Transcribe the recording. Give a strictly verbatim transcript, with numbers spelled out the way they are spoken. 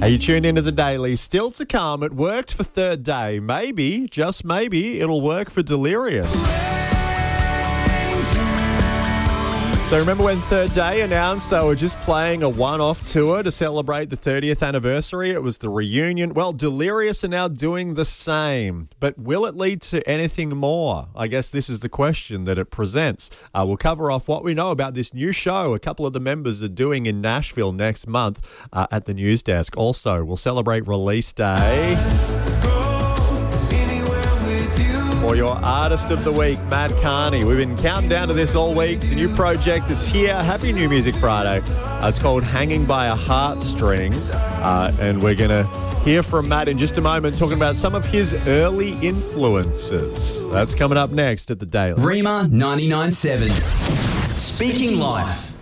Are you tuned into the Daily? Still to come, it worked for Third Day. Maybe, just maybe, it'll work for Delirious. So remember when Third Day announced they were just playing a one-off tour to celebrate the thirtieth anniversary? It was the reunion. Well, Delirious are now doing the same. But will it lead to anything more? I guess this is the question that it presents. Uh, we'll cover off what we know about this new show a couple of the members are doing in Nashville next month uh, at the news desk. Also, we'll celebrate release day. For your Artist of the Week, Matt Carney. We've been counting down to this all week. The new project is here. Happy New Music Friday. Uh, it's called Hanging by a Heartstring. Uh, and we're going to hear from Matt in just a moment talking about some of his early influences. That's coming up next at The Daily. Rima ninety-nine point seven. Speaking Life.